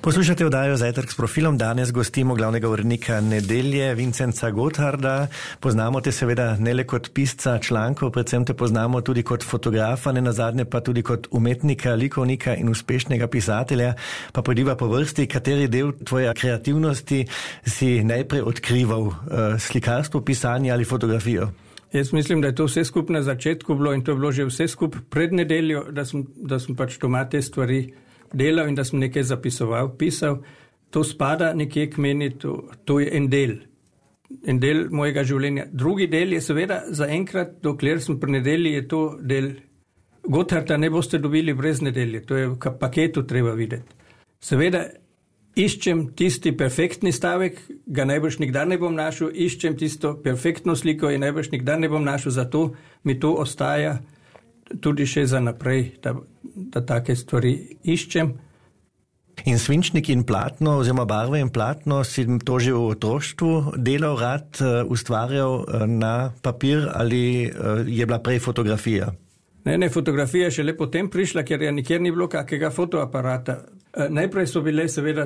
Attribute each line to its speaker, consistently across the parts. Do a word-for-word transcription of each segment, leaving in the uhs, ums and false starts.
Speaker 1: Poslušate oddajo Zajtrk s profilom. Danes gostimo glavnega urednika Nedelje, Vincenca Gotharda. Poznamo te seveda ne le kot pisca člankov, predvsem te poznamo tudi kot fotografa, ne nazadnje pa tudi kot umetnika, likovnika in uspešnega pisatelja. Pa pojdiva po vrsti, kateri del tvoje kreativnosti si najprej odkrival, slikarstvo, pisanje ali fotografijo?
Speaker 2: Jaz mislim, da je to vse skup na začetku bilo in to je bilo že vse skup pred nedeljo, da sem, da sem pač doma te stvari delal in da sem nekaj zapisoval, pisal. To spada nekje k meni, to, to je en del, en del mojega življenja. Drugi del je seveda zaenkrat, dokler sem pri nedelji, je to del Gotharda, ne boste dobili brez nedelje, to je v paketu treba videti. Seveda iščem tisti perfektni stavek, ga najbrž nikdar ne bom našel, iščem tisto perfektno sliko in najbrž nikdar ne bom našel, zato mi to ostaja tudi še za naprej, da, da take stvari iščem.
Speaker 1: In svinčnik in platno, oziroma barve in platno, si to že v otroštvu delal rad, ustvarjal na papir ali je bila prej fotografija?
Speaker 2: Ne, ne, fotografija je še le potem prišla, ker je nikjer ni bilo kakega fotoaparata. Najprej so bile seveda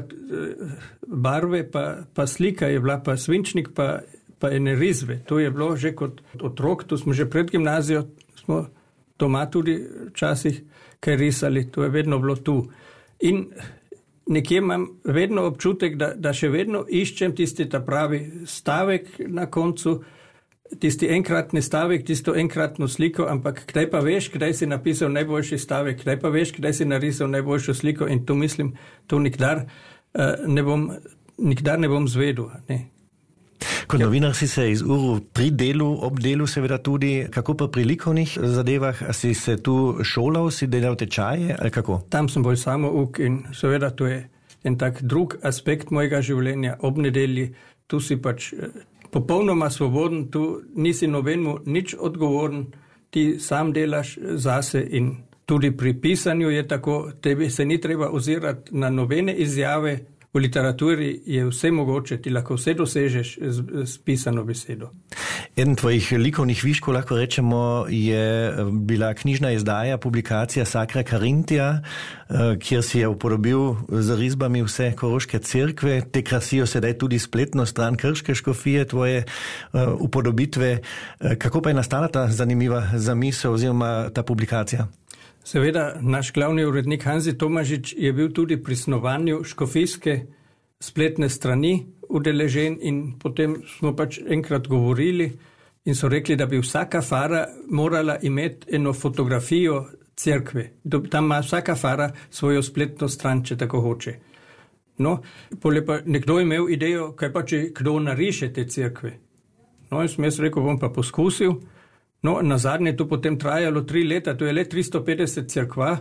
Speaker 2: barve, pa, pa slika je bila, pa svinčnik, pa, pa ene risbe. To je bilo že kot otrok, to smo že pred gimnazijo, smo doma tudi včasih kaj risali, to je vedno bilo tu. In nekje imam vedno občutek, da, da še vedno iščem tisti ta pravi stavek na koncu, tisti enkratni stavek, tisto enkratno sliko, ampak kdaj pa veš, kdaj si napisal najboljši stavek, kdaj pa veš, kdaj si narisal najboljšo sliko in to mislim, to nikdar uh, ne bom, nikdar ne bom zvedel. Ne.
Speaker 1: Kot novinar si se izuril pri delu, ob delu seveda tudi, kako pa pri likovnih zadevah, a si se tu šolal, si delal tečaje ali kako?
Speaker 2: Tam sem bolj samouk in seveda to je en tak drug aspekt mojega življenja ob nedelji, tu si pač popolnoma svoboden, tu nisi nobenmu nič odgovoren, ti sam delaš zase in tudi pri pisanju je tako, tebi se ni treba ozirati na nobene izjave, v literaturi je vse mogoče, ti lahko vse dosežeš z, z pisano besedo.
Speaker 1: Eden tvojih likovnih viškov, lahko rečemo, je bila knjižna izdaja, publikacija Sacra Carintija, kjer si je upodobil z risbami vse koroške cerkve, te krasijo sedaj tudi spletno stran krške škofije, tvoje upodobitve. Kako pa je nastala ta zanimiva zamisel oziroma ta publikacija?
Speaker 2: Seveda, naš glavni urednik Hanzi Tomažič je bil tudi pri snovanju škofijske spletne strani udeležen in potem smo pač enkrat govorili in so rekli, da bi vsaka fara morala imeti eno fotografijo cerkve. Tam ima vsaka fara svojo spletno stran, če tako hoče. No, pole pa nekdo je imel idejo, kaj pa če kdo nariše te cerkve. No, in sem jaz rekel, bom pa poskusil. No, na zadnje to potem trajalo tri leta, to je le tristo petdeset cerkva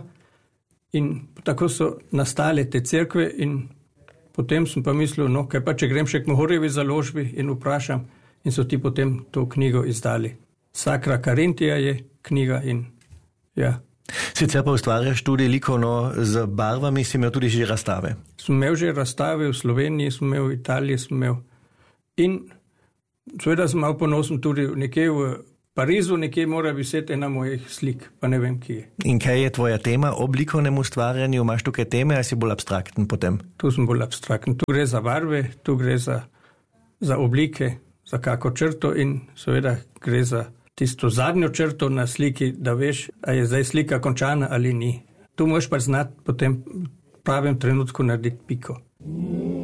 Speaker 2: in tako so nastale te cerkve in potem sem pa mislil, no, kaj pa če grem še k Mohorjevi založbi in vprašam in so ti potem to knjigo izdali. Sacra Carintija je knjiga in ja.
Speaker 1: Sicer pa ustvarjaš tudi likovno z barvami, si imel tudi že razstave?
Speaker 2: Sem imel že razstave v Sloveniji, sem imel v Italiji, sem imel in seveda sem malo ponosen tudi nekje v Parizu, nekje mora viseti ena mojih slik, pa ne vem, kje je.
Speaker 1: In kaj je tvoja tema ob likovnem ustvarjanju? Imaš tukaj teme, ali si bolj abstrakten potem?
Speaker 2: Tu sem bolj abstrakten. Tu gre za barve, tu gre za, za oblike, za kako črto in seveda gre za tisto zadnjo črto na sliki, da veš, a je zdaj slika končana ali ni. Tu moraš pa znati potem v pravem trenutku narediti piko.